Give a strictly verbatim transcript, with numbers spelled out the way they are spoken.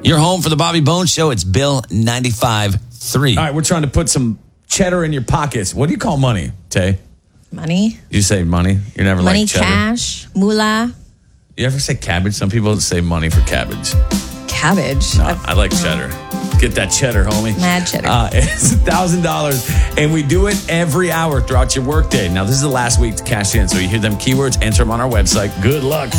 Your home for the Bobby Bones Show. It's Bill ninety-five point three. All right, we're trying to put some cheddar in your pockets. What do you call money, Tay? Money. You say money? You're never Money, like cheddar? cash, moolah. You ever say cabbage? Some people say money for cabbage. Cabbage. No, I like cheddar. Get that cheddar, homie. Mad cheddar. Uh, it's one thousand dollars, and we do it every hour throughout your workday. Now, this is the last week to cash in, so you hear them keywords, enter them on our website. Good luck.